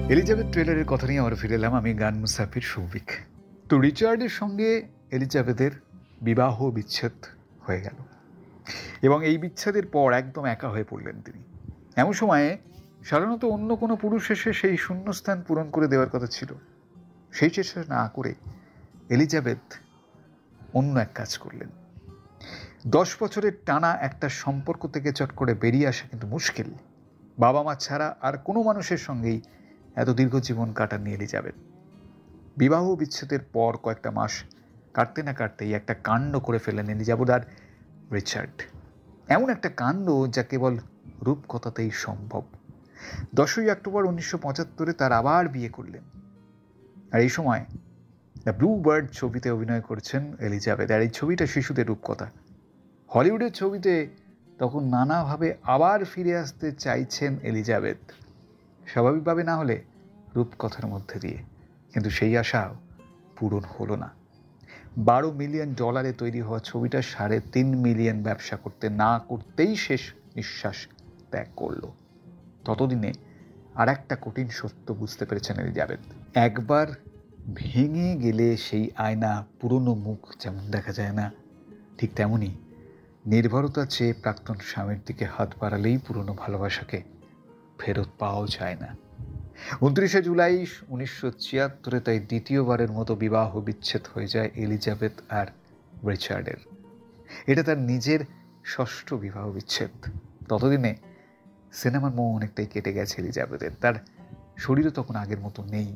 Elizabeth টেলরের কথা নিয়ে আবার ফিরে এলাম আমি, গান মুসাফির সৌভিক। তো রিচার্ডের সঙ্গে এলিজাবেথের বিবাহ বিচ্ছেদ হয়ে গেল এবং এই বিচ্ছেদের পর একদম একা হয়ে পড়লেন তিনি। এমন সময়ে সাধারণত অন্য কোনো পুরুষ এসে সেই শূন্যস্থান পূরণ করে দেওয়ার কথা ছিল। সেই চেষ্টা না করে এলিজাবেথ অন্য এক কাজ করলেন। 10 বছরের টানা একটা সম্পর্ক থেকে চট করে বেরিয়ে আসা কিন্তু মুশকিল। বাবা মা ছাড়া আর কোনো মানুষের সঙ্গেই এত দীর্ঘ জীবন কাটাননি এলিজাবেথ। বিবাহ বিচ্ছেদের পর কয়েকটা মাস কাটতে না কাটতেই একটা কাণ্ড করে ফেলেন এলিজাবেথ আর রিচার্ড। এমন একটা কাণ্ড যা কেবল রূপকথাতেই সম্ভব। 10ই অক্টোবর 1975 তার আবার বিয়ে করলেন। আর এই সময় দ্য ব্লু বার্ড ছবিতে অভিনয় করছেন এলিজাবেথ। আর এই ছবিটা শিশুদের রূপকথা। হলিউডের ছবিতে তখন নানাভাবে আবার ফিরে আসতে চাইছেন এলিজাবেথ, স্বাভাবিকভাবে না হলে রূপকথার মধ্যে দিয়ে। কিন্তু সেই আশাও পূরণ হলো না। $12 মিলিয়ন তৈরি হওয়া ছবিটা 3.5 মিলিয়ন ব্যবসা করতে না করতেই শেষ নিঃশ্বাস ত্যাগ করল। ততদিনে আর একটা কঠিন সত্য বুঝতে পেরেছেন এলিজাবেথ। একবার ভেঙে গেলে সেই আয়না পুরনো মুখ যেমন দেখা যায় না, ঠিক তেমনই নির্ভরতা চেয়ে প্রাক্তন স্বামীর দিকে হাত বাড়ালেই পুরনো ভালোবাসাকে ফেরত পাওয়াও যায় না। 29 জুলাই 1976 তাই দ্বিতীয়বারের মতো বিবাহ বিচ্ছেদ হয়ে যায় এলিজাবেথ আর রিচার্ডের। এটা তার নিজের 6ষ্ঠ বিবাহ বিচ্ছেদ। ততদিনে সিনেমার মোহ অনেকটাই কেটে গেছে এলিজাবেথের। তার শরীরও তখন আগের মতো নেই।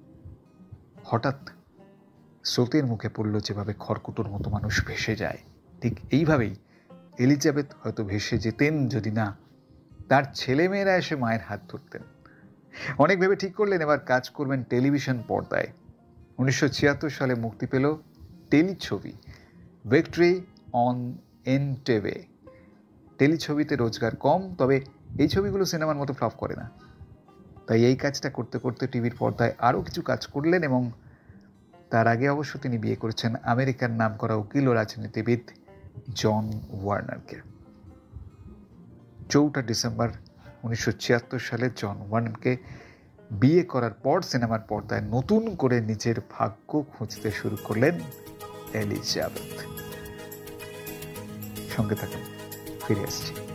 হঠাৎ স্রোতের মুখে পড়ল যেভাবে খড়কুটোর মতো মানুষ ভেসে যায়, ঠিক এইভাবেই এলিজাবেথ হয়তো ভেসে যেতেন যদি না তার ছেলেমেয়েরা এসে মায়ের হাত ধরতেন। অনেক ভেবে ঠিক করলেন এবার কাজ করবেন টেলিভিশন পর্দায়। 1976 সালে মুক্তি পেল টেলিছবি ভিক্টরি অন এন্টেভে। টেলিছবিতে রোজগার কম, তবে এই ছবিগুলো সিনেমার মতো ফ্লপ করে না। তাই এই কাজটা করতে করতে টিভির পর্দায় আরও কিছু কাজ করলেন এবং তার আগে অবশ্য তিনি বিয়ে করেছেন আমেরিকার নামকরা উকিল ও রাজনীতিবিদ জন ওয়ার্নারকে। 4 ডিসেম্বর 1976 সালে জন ওয়ার্নারকে বিয়ে করার পর সিনেমার পর্দায় নতুন করে নিজের ভাগ্য খুঁজতে শুরু করলেন এলিজাবেথ। সঙ্গে থাকুন, ফিরে আসছি।